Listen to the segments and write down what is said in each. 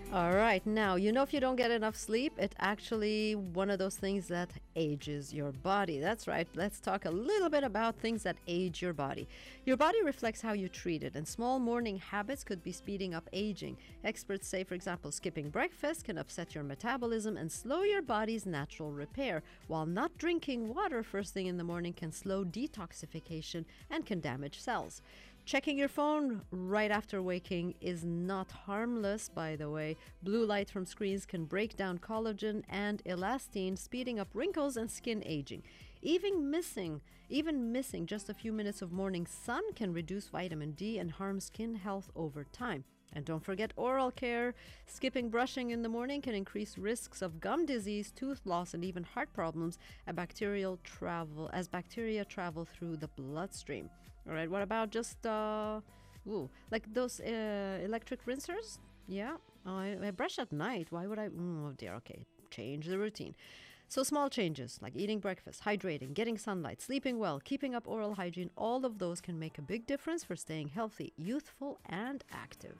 All right. Now, if you don't get enough sleep, it's actually one of those things that ages your body. That's right. Let's talk a little bit about things that age your body. Your body reflects how you treat it, and small morning habits could be speeding up aging. Experts say, for example, skipping breakfast can upset your metabolism and slow your body's natural repair, while not drinking water first thing in the morning can slow detoxification and can damage cells. Checking your phone right after waking is not harmless, by the way. Blue light from screens can break down collagen and elastin, speeding up wrinkles and skin aging. Even missing just a few minutes of morning sun can reduce vitamin D and harm skin health over time. And don't forget oral care. Skipping brushing in the morning can increase risks of gum disease, tooth loss, and even heart problems as bacteria travel through the bloodstream. All right, what about just like those electric rinsers? Yeah, I brush at night. Why would I? Oh dear. Okay, change the routine. So small changes like eating breakfast, hydrating, getting sunlight, sleeping well, keeping up oral hygiene, all of those can make a big difference for staying healthy, youthful, and active.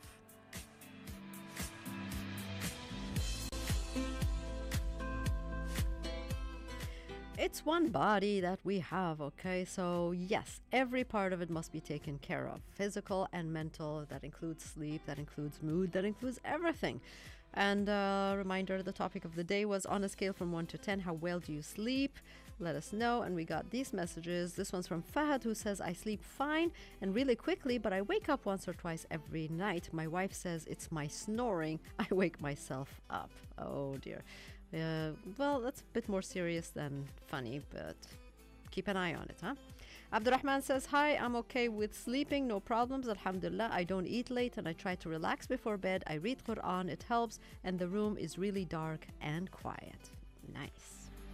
It's one body that we have, okay? So, yes, every part of it must be taken care of, physical and mental. That includes sleep, that includes mood, that includes everything. And reminder, the topic of the day was on a scale from 1 to 10, how well do you sleep? Let us know. And we got these messages. This one's from Fahad, who says, I sleep fine and really quickly, but I wake up once or twice every night. My wife says it's my snoring. I wake myself up. Oh, dear. Well, that's a bit more serious than funny, but keep an eye on it, huh? Abdurrahman says, hi, I'm okay with sleeping, no problems, alhamdulillah. I don't eat late and I try to relax before bed. I read Quran, it helps, and the room is really dark and quiet. Nice.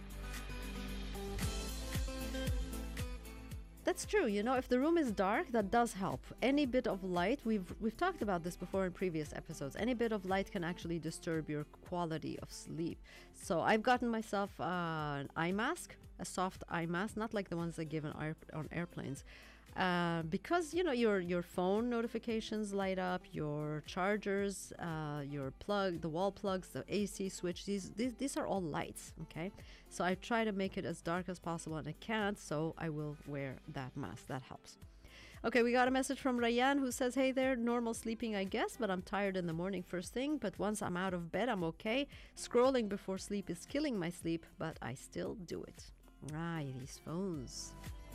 That's true. If the room is dark, that does help. Any bit of light, we've talked about this before in previous episodes. Any bit of light can actually disturb your quality of sleep. So I've gotten myself an eye mask, a soft eye mask, not like the ones they give on airplanes. Because your phone notifications light up, your chargers, your plug, the wall plugs, the AC switch, these are all lights. Okay, so I try to make it as dark as possible, and I can't, so I will wear that mask. That helps. Okay, we got a message from Rayan, who says, hey there, normal sleeping I guess, but I'm tired in the morning first thing, but once I'm out of bed I'm okay. Scrolling before sleep is killing my sleep, but I still do it. Right, these phones.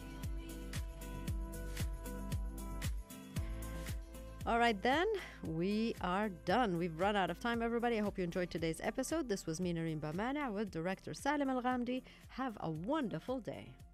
All right, then, we are done. We've run out of time, everybody. I hope you enjoyed today's episode. This was me, Nareen Bamana, with director Salim Al Ghamdi. Have a wonderful day.